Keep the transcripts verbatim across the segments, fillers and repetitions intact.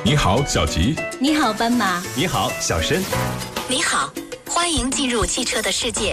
你好，小吉。 你好，斑马。 你好，小申。 你好，欢迎进入汽车的世界。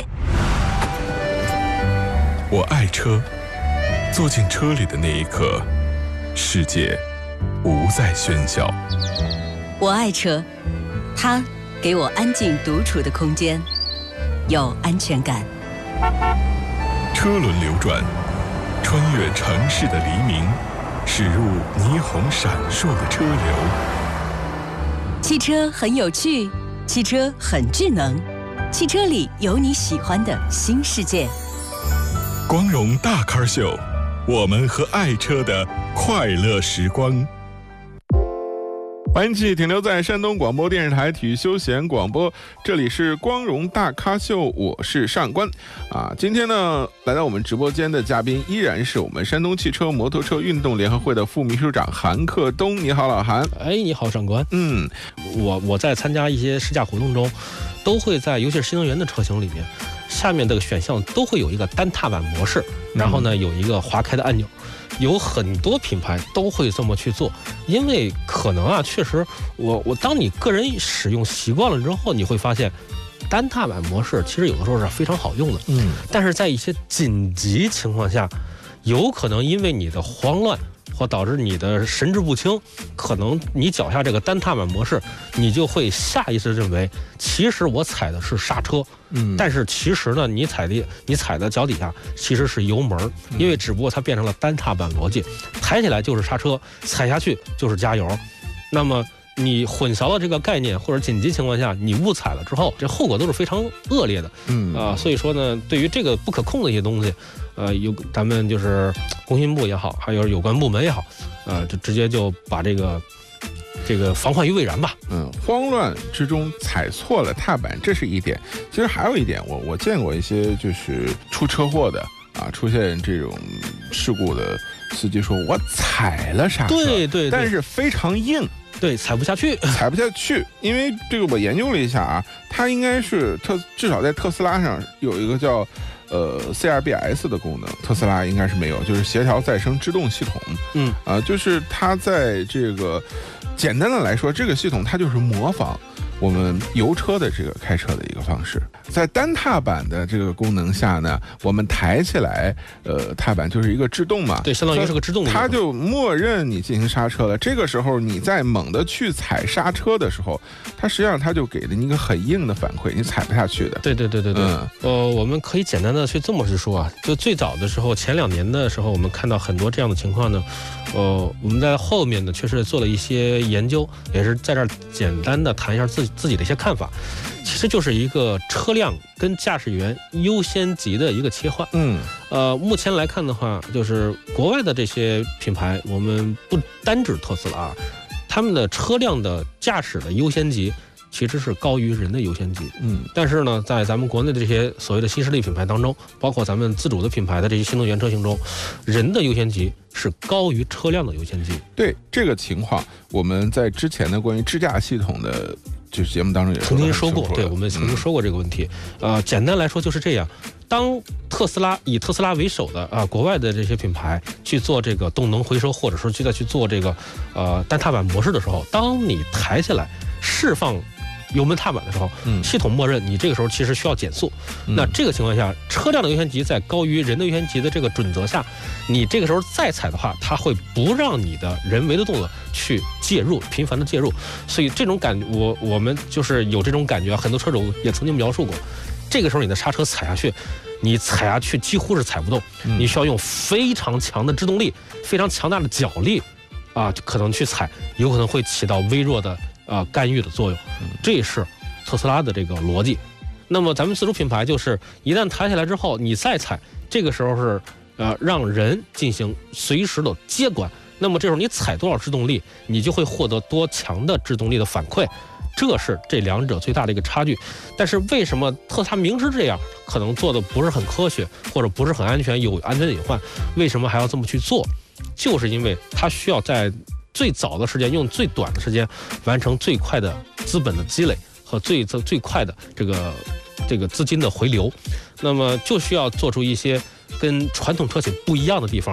我爱车，坐进车里的那一刻，世界无再喧嚣。 我爱车，它给我安静独处的空间，有安全感。 车轮流转，穿越城市的黎明，驶入霓虹闪烁的车流。 汽车很有趣，汽车很智能，汽车里有你喜欢的新世界。 光荣大咖秀，我们和爱车的快乐时光。欢迎继续停留在山东广播电视台体育休闲广播，这里是光荣大咖秀，我是上官啊。今天呢，来到我们直播间的嘉宾依然是我们山东汽车摩托车运动联合会的副秘书长韩克东。你好，老韩。 哎，你好，上官。 嗯， 我我在参加一些试驾活动中，都会在尤其是新能源的车型里面，下面这个选项都会有一个单踏板模式，然后呢有一个滑开的按钮。有很多品牌都会这么去做，因为可能啊，确实我我当你个人使用习惯了之后，你会发现单踏板模式其实有的时候是非常好用的，嗯，但是在一些紧急情况下，有可能因为你的慌乱或导致你的神志不清，可能你脚下这个单踏板模式，你就会下意识认为，其实我踩的是刹车，嗯，但是其实呢，你踩的你踩的脚底下其实是油门，因为只不过它变成了单踏板逻辑，抬起来就是刹车，踩下去就是加油，那么你混淆了这个概念，或者紧急情况下你误踩了之后，这后果都是非常恶劣的，嗯啊、呃，所以说呢，对于这个不可控的一些东西。呃，有咱们就是工信部也好，还有有关部门也好，呃，就直接就把这个这个防患于未然吧。 嗯，慌乱之中踩错了踏板，这是一点。其实还有一点，我我见过一些就是出车祸的啊，出现这种事故的司机说，我踩了刹车， 对 对, 对， 但是非常硬。 对，踩不下去， 踩不下去，因为这个我研究了一下啊，它应该是特至少在特斯拉上有一个叫呃 C R B S 的功能，特斯拉应该是没有，就是协调再生制动系统。嗯啊、呃，就是它在这个简单的来说，这个系统它就是模仿我们油车的这个开车的一个方式。在单踏板的这个功能下呢，我们抬起来，呃，踏板就是一个制动嘛， 对，相当于是个制动的， 它就默认你进行刹车了。这个时候你在猛地去踩刹车的时候，它实际上它就给了你一个很硬的反馈，你踩不下去的。 对对对对对，嗯、呃，我们可以简单的去这么去说啊，就最早的时候，前两年的时候，我们看到很多这样的情况呢，呃，我们在后面呢确实做了一些研究，也是在这儿简单的谈一下自己自己的一些看法。其实就是一个车辆跟驾驶员优先级的一个切换。嗯，呃，目前来看的话，就是国外的这些品牌，我们不单指特斯拉啊，他们的车辆的驾驶的优先级其实是高于人的优先级。嗯，但是呢，在咱们国内的这些所谓的新势力品牌当中，包括咱们自主的品牌的这些新能源车型中，人的优先级是高于车辆的优先级。 对这个情况，我们在之前的关于智驾系统的就是节目当中也曾经说过，对，我们曾经说过这个问题。嗯、呃，简单来说就是这样。当特斯拉以特斯拉为首的啊、呃，国外的这些品牌去做这个动能回收，或者说去再去做这个呃单踏板模式的时候，当你抬起来释放油门踏板的时候，嗯，系统默认你这个时候其实需要减速。嗯、那这个情况下，车辆的优先级在高于人的优先级的这个准则下，你这个时候再踩的话，它会不让你的人为的动作去介入，频繁的介入。所以这种感，我我们就是有这种感觉，很多车主也曾经描述过。这个时候你的刹车踩下去，你踩下去几乎是踩不动，嗯、你需要用非常强的制动力、非常强大的脚力啊，可能去踩，有可能会起到微弱的啊、呃、干预的作用。这也是特斯拉的这个逻辑。那么咱们自主品牌就是一旦抬起来之后，你再踩，这个时候是呃让人进行随时的接管。那么这时候你踩多少制动力，你就会获得多强的制动力的反馈。这是这两者最大的一个差距。但是为什么特斯拉明知这样可能做的不是很科学，或者不是很安全，有安全隐患，为什么还要这么去做？就是因为它需要在最早的时间，用最短的时间完成最快的资本的积累和最最快的这个这个资金的回流。那么就需要做出一些跟传统车企不一样的地方，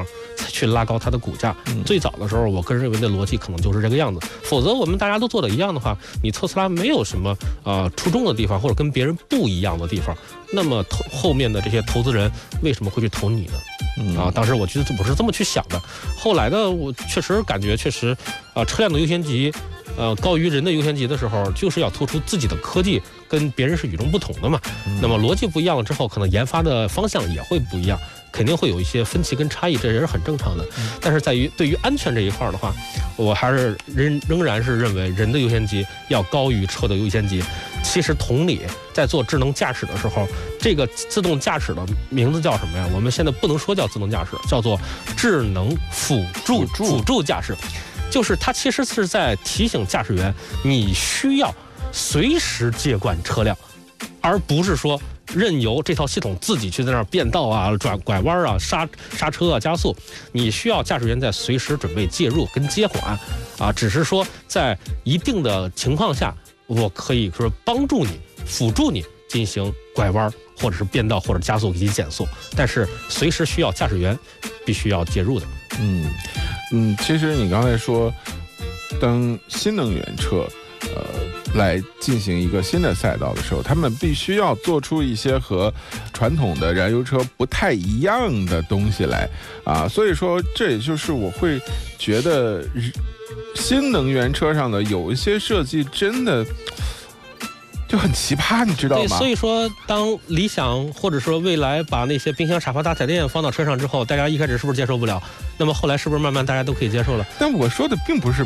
去拉高它的股价。 嗯、 最早的时候，我个人认为的逻辑可能就是这个样子。否则，我们大家都做的一样的话，你特斯拉没有什么呃出众的地方，或者跟别人不一样的地方，那么投后面的这些投资人为什么会去投你呢？ 嗯、 啊，当时我觉得我是这么去想的。后来呢，我确实感觉确实，啊，车辆的优先级，呃，高于人的优先级的时候，就是要突出自己的科技跟别人是与众不同的嘛。嗯、那么逻辑不一样了之后，可能研发的方向也会不一样，肯定会有一些分歧跟差异，这也是很正常的。嗯、但是在于对于安全这一块的话，我还是仍仍然是认为人的优先级要高于车的优先级。其实同理，在做智能驾驶的时候，这个自动驾驶的名字叫什么呀？我们现在不能说叫自动驾驶，叫做智能辅助辅助驾驶，就是它其实是在提醒驾驶员，你需要随时接管车辆，而不是说任由这套系统自己去在那儿变道啊、转拐弯啊、刹刹车啊、加速。你需要驾驶员在随时准备介入跟接管啊，只是说在一定的情况下，我可以说帮助你、辅助你进行拐弯，或者是变道，或者加速以及减速，但是随时需要驾驶员必须要介入的。 嗯嗯，其实你刚才说，当新能源车呃来进行一个新的赛道的时候，他们必须要做出一些和传统的燃油车不太一样的东西来啊，所以说这也就是我会觉得新能源车上的有一些设计真的就很奇葩，你知道吗？ 对，所以说当理想或者说未来把那些冰箱、沙发、大彩电放到车上之后，大家一开始是不是接受不了？那么后来是不是慢慢大家都可以接受了？ 但我说的并不是